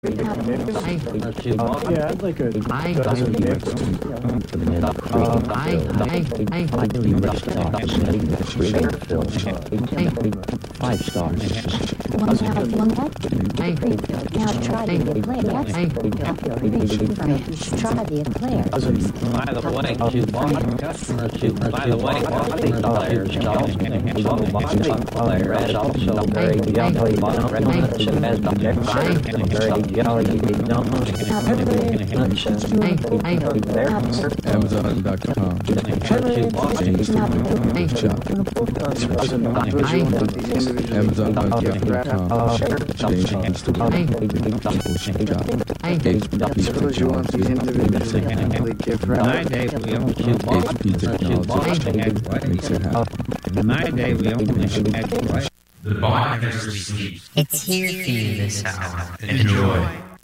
Yeah, I'd like a dozen mix. Five stars. Now try the eclair. Try the eclair. By the way, players also very young. Amazon.com. My day we only The bar has received. It's here for you this hour. Enjoy.